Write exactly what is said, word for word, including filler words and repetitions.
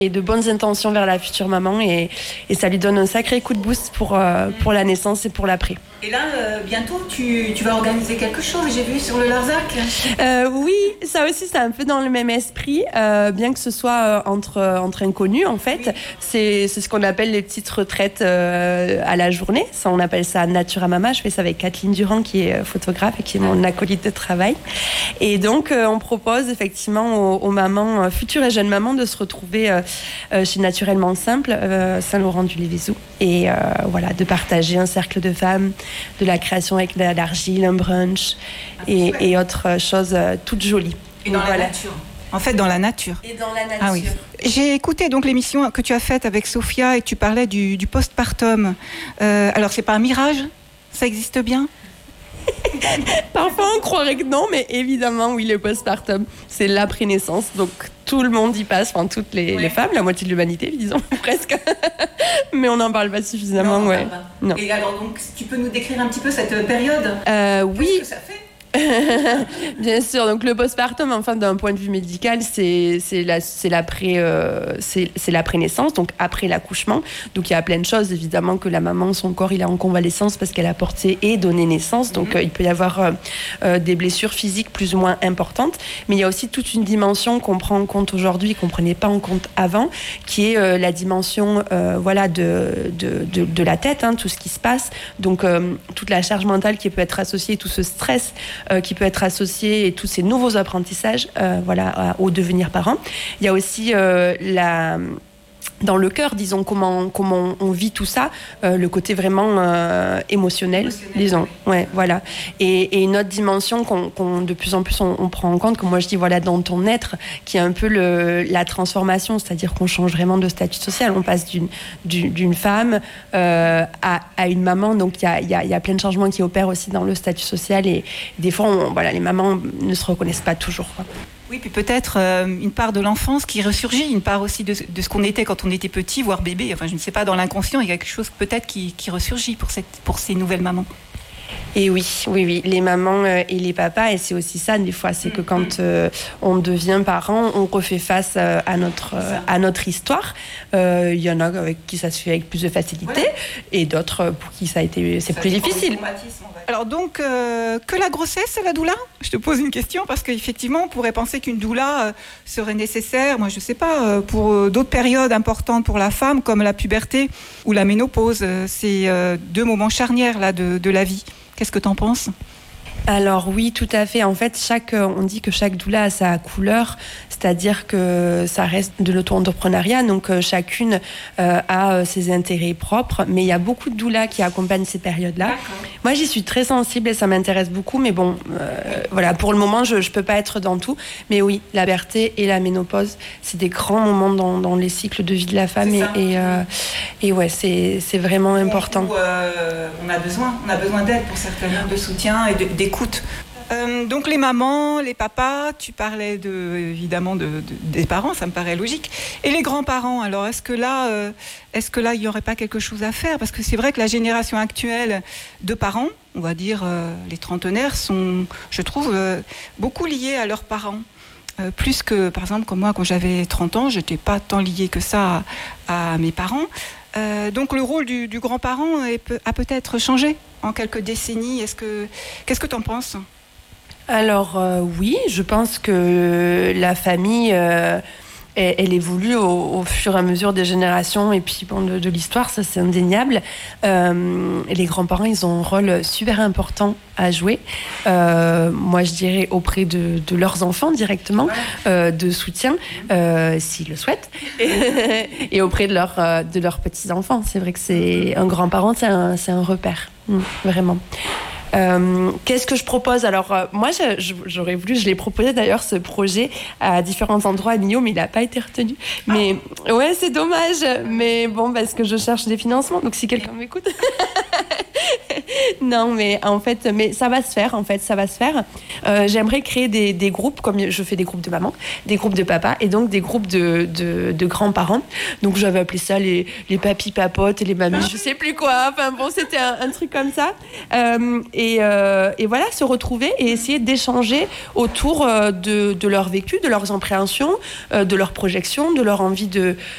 et de bonnes intentions vers la future maman et, et ça lui donne un sacré coup de boost pour, euh, pour la naissance et pour l'après. Et là, euh, bientôt, tu, tu vas organiser quelque chose, j'ai vu, sur le Larzac. Euh, oui, ça aussi, c'est un peu dans le même esprit, euh, bien que ce soit euh, entre, entre inconnus, en fait. Oui. C'est, c'est ce qu'on appelle les petites retraites euh, à la journée. Ça, on appelle ça Nature à Mama. Je fais ça avec Kathleen Durand, qui est photographe et qui est mon acolyte de travail. Et donc, euh, on propose effectivement aux, aux mamans, euh, futures et jeunes mamans, de se retrouver euh, euh, chez Naturellement Simple, euh, Saint-Laurent-du-Lévézou. Et euh, voilà, de partager un cercle de femmes, de la création avec de l'argile, un brunch et, et autres choses euh, toutes jolies. Et dans donc, la voilà. nature. En fait, dans la nature. Et dans la nature. Ah oui. J'ai écouté donc l'émission que tu as faite avec Sophia et tu parlais du, du postpartum. Euh, alors, c'est pas un mirage ? Ça existe bien ? Parfois, on croirait que non, mais évidemment, oui, le postpartum, c'est l'après-naissance. Donc, tout le monde y passe, enfin, toutes les, ouais. les femmes, la moitié de l'humanité, disons, presque. Mais on n'en parle pas suffisamment, non, ouais. Pas. Non. Et alors, donc, tu peux nous décrire un petit peu cette période ? euh, Oui. Qu'est-ce que ça fait ? Bien sûr, donc le postpartum, enfin d'un point de vue médical, c'est c'est la c'est l'après euh, c'est c'est l'après-naissance, donc après l'accouchement. Donc il y a plein de choses évidemment que la maman, son corps, il est en convalescence parce qu'elle a porté et donné naissance. Donc mmh. euh, il peut y avoir euh, euh, des blessures physiques plus ou moins importantes, mais il y a aussi toute une dimension qu'on prend en compte aujourd'hui, qu'on prenait pas en compte avant, qui est euh, la dimension euh, voilà de de de, de la tête, hein, tout ce qui se passe. Donc euh, toute la charge mentale qui peut être associée, tout ce stress. Euh, qui peut être associé et tous ces nouveaux apprentissages euh, voilà, au devenir parent. Il y a aussi euh, la... dans le cœur, disons, comment, comment on vit tout ça, euh, le côté vraiment euh, émotionnel, émotionnel, disons. Oui. Ouais, voilà. Et, et une autre dimension qu'on, qu'on de plus en plus on, on prend en compte, comme moi je dis, voilà, dans ton être, qui est un peu le, la transformation, c'est-à-dire qu'on change vraiment de statut social. On passe d'une, d'une, d'une femme euh, à, à une maman, donc il y a, y, a, y a plein de changements qui opèrent aussi dans le statut social et des fois, on, voilà, les mamans ne se reconnaissent pas toujours, quoi. Oui, puis peut-être euh, une part de l'enfance qui ressurgit, une part aussi de, de ce qu'on était quand on était petit, voire bébé. Enfin, je ne sais pas, dans l'inconscient, il y a quelque chose peut-être qui, qui ressurgit pour, cette, pour ces nouvelles mamans. Et oui, oui, oui, les mamans euh, et les papas, et c'est aussi ça des fois, c'est que quand euh, on devient parent, on refait face euh, à notre euh, à notre histoire. Il euh, y en a avec qui ça se fait avec plus de facilité, ouais. Et d'autres pour qui ça a été c'est ça plus difficile. Alors donc euh, que la grossesse, la doula ? Je te pose une question parce qu'effectivement, on pourrait penser qu'une doula euh, serait nécessaire. Moi, je sais pas euh, pour euh, d'autres périodes importantes pour la femme, comme la puberté ou la ménopause. Euh, c'est euh, deux moments charnières là de, de la vie. Qu'est-ce que t'en penses ? Alors oui, tout à fait. En fait, chaque, on dit que chaque doula a sa couleur, c'est-à-dire que ça reste de l'auto-entrepreneuriat, donc euh, chacune euh, a ses intérêts propres, mais il y a beaucoup de doulas qui accompagnent ces périodes-là. D'accord. Moi, j'y suis très sensible et ça m'intéresse beaucoup, mais bon, euh, voilà, pour le moment, je ne peux pas être dans tout. Mais oui, la puberté et la ménopause, c'est des grands moments dans, dans les cycles de vie de la femme et, et, euh, et ouais, c'est, c'est vraiment important. Où, euh, on a besoin, on a besoin d'aide pour certains, de soutien et de, d'écoute. Euh, donc les mamans, les papas, tu parlais de, évidemment de, de, des parents, ça me paraît logique. Et les grands-parents, alors est-ce que là, euh, est-ce que là il n'y aurait pas quelque chose à faire ? Parce que c'est vrai que la génération actuelle de parents, on va dire euh, les trentenaires, sont, je trouve, euh, beaucoup liés à leurs parents. Euh, plus que, par exemple, comme moi, quand j'avais trente ans, je n'étais pas tant liée que ça à, à mes parents. Euh, donc le rôle du, du grand-parent est, a peut-être changé en quelques décennies. Est-ce que, qu'est-ce que tu en penses ? Alors euh, oui, je pense que la famille, euh, elle, elle évolue au, au fur et à mesure des générations et puis bon, de, de l'histoire, ça c'est indéniable. Euh, et les grands-parents, ils ont un rôle super important à jouer. Euh, moi, je dirais auprès de, de leurs enfants directement, euh, de soutien, euh, s'ils le souhaitent, et, et auprès de, leur, euh, de leurs petits-enfants. C'est vrai que c'est un grand-parent, c'est un, c'est un repère, mmh, vraiment. Euh, qu'est-ce que je propose ? Alors euh, moi je, je, j'aurais voulu, je l'ai proposé d'ailleurs ce projet à différents endroits à Millau, mais il n'a pas été retenu. Mais ah. ouais, c'est dommage. Mais bon, parce que je cherche des financements. Donc si quelqu'un m'écoute, Non, mais en fait, mais ça va se faire, en fait, ça va se faire. Euh, j'aimerais créer des, des groupes, comme je fais des groupes de mamans, des groupes de papas, et donc des groupes de, de, de grands-parents. Donc j'avais appelé ça les, les papis papotes et les mamies, je sais plus quoi. Enfin bon, c'était un, un truc comme ça. Euh, et, euh, et voilà, se retrouver et essayer d'échanger autour de, de leur vécu, de leurs appréhensions, euh, de leurs projections, de leur envie de,